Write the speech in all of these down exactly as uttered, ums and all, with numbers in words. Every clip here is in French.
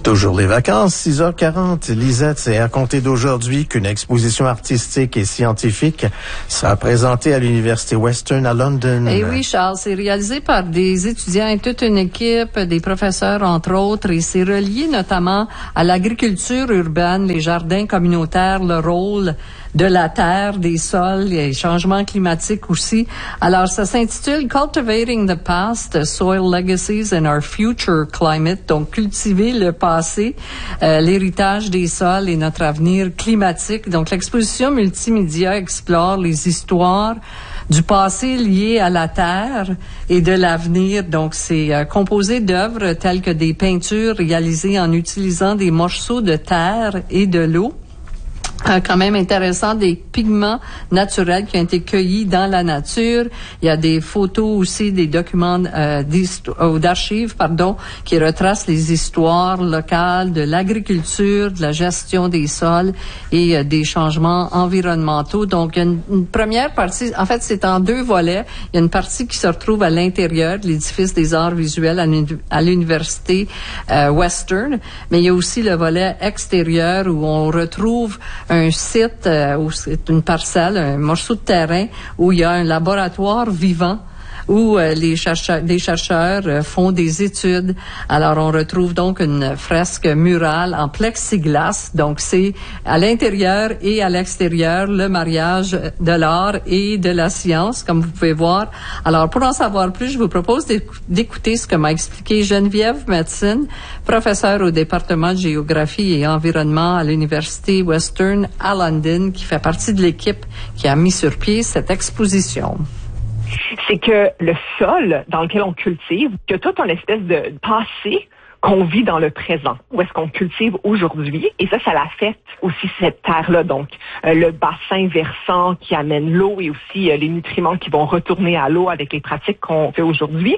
Toujours les vacances, six heures quarante. Lisette, c'est à compter d'aujourd'hui qu'une exposition artistique et scientifique sera présentée à l'Université Western à London. Eh oui, Charles, c'est réalisé par des étudiants et toute une équipe, des professeurs entre autres, et c'est relié notamment à l'agriculture urbaine, les jardins communautaires, le rôle de la terre, des sols, les changements climatiques aussi. Alors, ça s'intitule Cultivating the Past, Soil Legacies and Our Future Climate. Donc, cultiver le passé, euh, l'héritage des sols et notre avenir climatique. Donc, l'exposition multimédia explore les histoires du passé lié à la terre et de l'avenir. Donc, c'est euh, composé d'œuvres telles que des peintures réalisées en utilisant des morceaux de terre et de l'eau. Euh, quand même intéressant, des pigments naturels qui ont été cueillis dans la nature. Il y a des photos aussi, des documents euh, euh, d'archives, pardon, qui retracent les histoires locales de l'agriculture, de la gestion des sols et euh, des changements environnementaux. Donc, il y a une, une première partie, en fait, c'est en deux volets. Il y a une partie qui se retrouve à l'intérieur de l'édifice des arts visuels à l'université euh, Western, mais il y a aussi le volet extérieur où on retrouve un site, euh, où c'est une parcelle, un morceau de terrain où il y a un laboratoire vivant où euh, les chercheurs, des chercheurs euh, font des études. Alors, on retrouve donc une fresque murale en plexiglas. Donc, c'est à l'intérieur et à l'extérieur le mariage de l'art et de la science, comme vous pouvez voir. Alors, pour en savoir plus, je vous propose d'écouter ce que m'a expliqué Geneviève Metzin, professeure au département de géographie et environnement à l'Université Western à London, qui fait partie de l'équipe qui a mis sur pied cette exposition. C'est que le sol dans lequel on cultive, que tout un espèce de passé qu'on vit dans le présent, où est-ce qu'on cultive aujourd'hui, et ça, ça l'affecte aussi cette terre-là, donc euh, le bassin versant qui amène l'eau et aussi euh, les nutriments qui vont retourner à l'eau avec les pratiques qu'on fait aujourd'hui.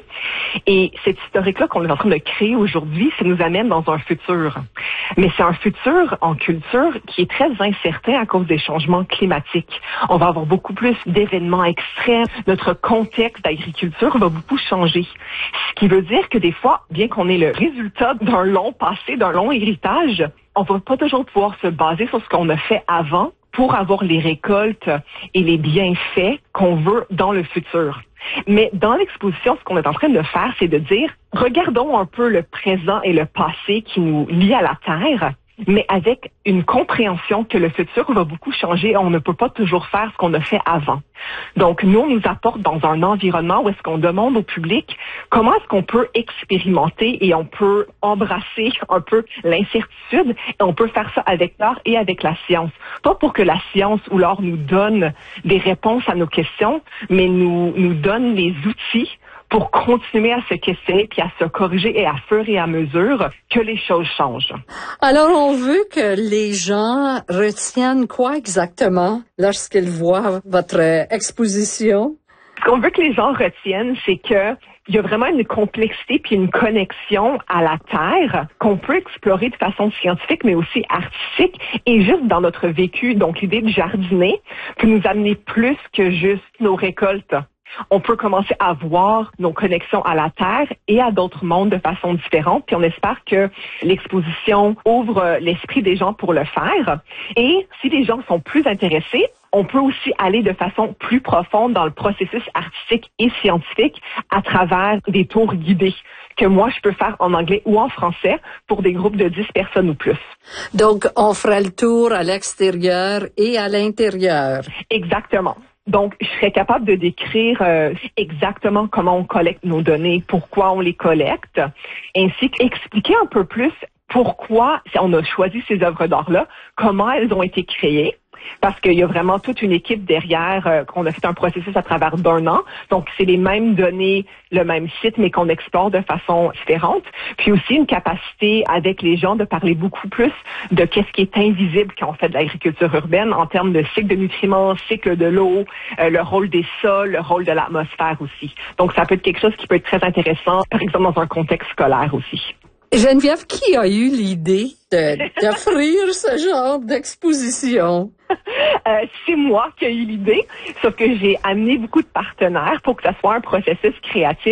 Et cet historique-là qu'on est en train de créer aujourd'hui, ça nous amène dans un futur. Mais c'est un futur en culture qui est très incertain à cause des changements climatiques. On va avoir beaucoup plus d'événements extrêmes. Notre contexte d'agriculture va beaucoup changer. Ce qui veut dire que des fois, bien qu'on ait le résultat d'un long passé, d'un long héritage, on va pas toujours pouvoir se baser sur ce qu'on a fait avant pour avoir les récoltes et les bienfaits qu'on veut dans le futur. Mais dans l'exposition, ce qu'on est en train de faire, c'est de dire, regardons un peu le présent et le passé qui nous lie à la Terre, mais avec une compréhension que le futur va beaucoup changer et on ne peut pas toujours faire ce qu'on a fait avant. Donc, nous, on nous apporte dans un environnement où est-ce qu'on demande au public comment est-ce qu'on peut expérimenter et on peut embrasser un peu l'incertitude et on peut faire ça avec l'art et avec la science. Pas pour que la science ou l'art nous donne des réponses à nos questions, mais nous, nous donne les outils pour continuer à se questionner puis à se corriger et à fur et à mesure que les choses changent. Alors, on veut que les gens retiennent quoi exactement lorsqu'ils voient votre exposition? Ce qu'on veut que les gens retiennent, c'est que il y a vraiment une complexité puis une connexion à la Terre qu'on peut explorer de façon scientifique, mais aussi artistique et juste dans notre vécu. Donc, l'idée de jardiner peut nous amener plus que juste nos récoltes. On peut commencer à voir nos connexions à la Terre et à d'autres mondes de façon différente. Puis on espère que l'exposition ouvre l'esprit des gens pour le faire. Et si les gens sont plus intéressés, on peut aussi aller de façon plus profonde dans le processus artistique et scientifique à travers des tours guidés que moi, je peux faire en anglais ou en français pour des groupes de dix personnes ou plus. Donc, on fera le tour à l'extérieur et à l'intérieur. Exactement. Donc, je serais capable de décrire euh, exactement comment on collecte nos données, pourquoi on les collecte, ainsi qu'expliquer un peu plus pourquoi on a choisi ces œuvres d'art-là, comment elles ont été créées. Parce qu'il y a vraiment toute une équipe derrière, euh, qu'on a fait un processus à travers d'un an. Donc, c'est les mêmes données, le même site, mais qu'on explore de façon différente. Puis aussi une capacité avec les gens de parler beaucoup plus de qu'est-ce qui est invisible quand on fait de l'agriculture urbaine en termes de cycle de nutriments, cycle de l'eau, euh, le rôle des sols, le rôle de l'atmosphère aussi. Donc, ça peut être quelque chose qui peut être très intéressant, par exemple, dans un contexte scolaire aussi. Geneviève, qui a eu l'idée de, d'offrir ce genre d'exposition? Euh, c'est moi qui ai eu l'idée, sauf que j'ai amené beaucoup de partenaires pour que ça soit un processus créatif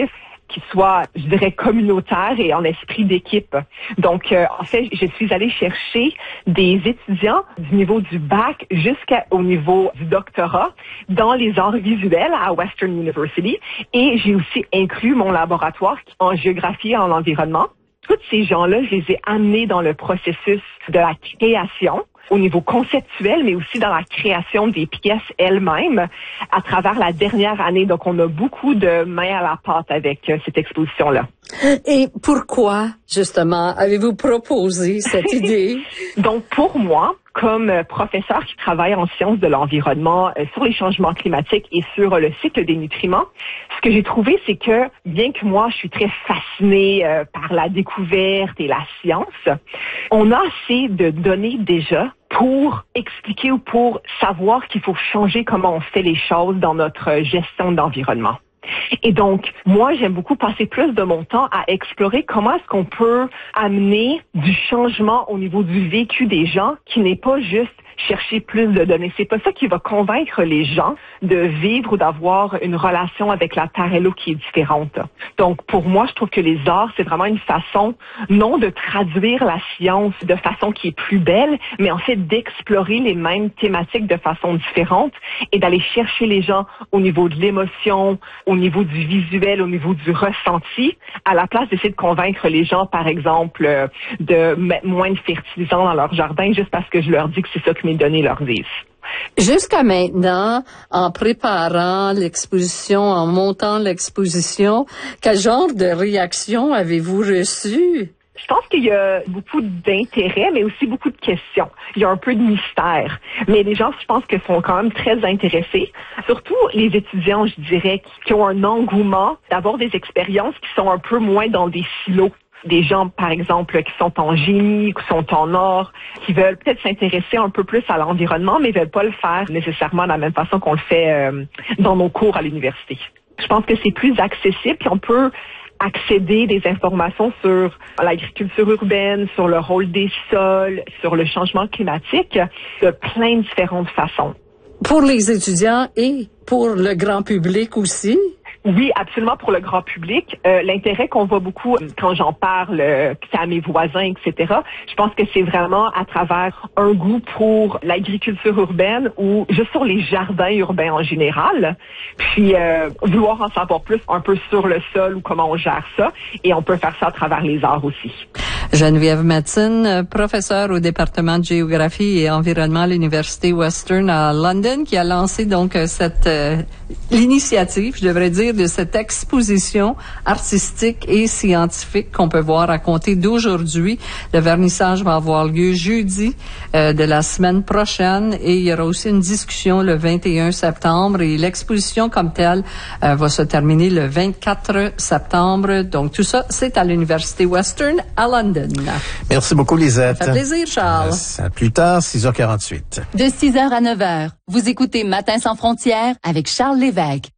qui soit, je dirais, communautaire et en esprit d'équipe. Donc, euh, en fait, je suis allée chercher des étudiants du niveau du bac jusqu'au niveau du doctorat dans les arts visuels à Western University, et j'ai aussi inclus mon laboratoire en géographie et en environnement. Tous ces gens-là, je les ai amenés dans le processus de la création, au niveau conceptuel, mais aussi dans la création des pièces elles-mêmes à travers la dernière année. Donc, on a beaucoup de main à la pâte avec euh, cette exposition-là. Et pourquoi, justement, avez-vous proposé cette idée? Donc, pour moi, comme professeur qui travaille en sciences de l'environnement, euh, sur les changements climatiques et sur euh, le cycle des nutriments, ce que j'ai trouvé, c'est que, bien que moi, je suis très fascinée euh, par la découverte et la science, on a assez de données déjà pour expliquer ou pour savoir qu'il faut changer comment on fait les choses dans notre gestion d'environnement. Et donc, moi, j'aime beaucoup passer plus de mon temps à explorer comment est-ce qu'on peut amener du changement au niveau du vécu des gens qui n'est pas juste chercher plus de données. C'est pas ça qui va convaincre les gens de vivre ou d'avoir une relation avec la terre et l'eau qui est différente. Donc, pour moi, je trouve que les arts, c'est vraiment une façon, non de traduire la science de façon qui est plus belle, mais en fait d'explorer les mêmes thématiques de façon différente et d'aller chercher les gens au niveau de l'émotion, au niveau du visuel, au niveau du ressenti, à la place d'essayer de convaincre les gens, par exemple, de mettre moins de fertilisants dans leur jardin juste parce que je leur dis que c'est ça que mes données leur disent. Jusqu'à maintenant, en préparant l'exposition, en montant l'exposition, quel genre de réaction avez-vous reçu? Je pense qu'il y a beaucoup d'intérêt, mais aussi beaucoup de questions. Il y a un peu de mystère. Mais les gens, je pense que sont quand même très intéressés. Surtout les étudiants, je dirais, qui ont un engouement d'avoir des expériences qui sont un peu moins dans des silos. Des gens, par exemple, qui sont en génie, qui sont en art, qui veulent peut-être s'intéresser un peu plus à l'environnement, mais veulent pas le faire nécessairement de la même façon qu'on le fait euh, dans nos cours à l'université. Je pense que c'est plus accessible, puis on peut accéder des informations sur l'agriculture urbaine, sur le rôle des sols, sur le changement climatique, de plein de différentes façons. Pour les étudiants et pour le grand public aussi? Oui, absolument, pour le grand public. Euh, l'intérêt qu'on voit beaucoup quand j'en parle euh, à mes voisins, et cetera, je pense que c'est vraiment à travers un goût pour l'agriculture urbaine ou juste sur les jardins urbains en général. Puis, euh, vouloir en savoir plus un peu sur le sol ou comment on gère ça. Et on peut faire ça à travers les arts aussi. Geneviève Mathisen, professeure au département de géographie et environnement à l'Université Western à London, qui a lancé donc cette euh, l'initiative, je devrais dire, de cette exposition artistique et scientifique qu'on peut voir à compter d'aujourd'hui. Le vernissage va avoir lieu jeudi euh, de la semaine prochaine et il y aura aussi une discussion le vingt et un septembre et l'exposition comme telle euh, va se terminer le vingt-quatre septembre. Donc tout ça, c'est à l'Université Western à London. Merci beaucoup, Lisette. Ça fait plaisir, Charles. À plus tard, six heures quarante-huit. De six heures à neuf heures, vous écoutez Matin sans frontières avec Charles Lévesque.